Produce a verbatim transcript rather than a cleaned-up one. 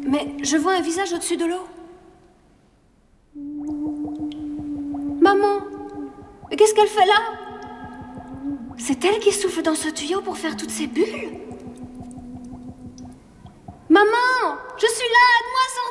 Mais je vois un visage au-dessus de l'eau. Maman, mais qu'est-ce qu'elle fait là? C'est elle qui souffle dans ce tuyau pour faire toutes ces bulles? Maman, je suis là, aide-moi à sortir.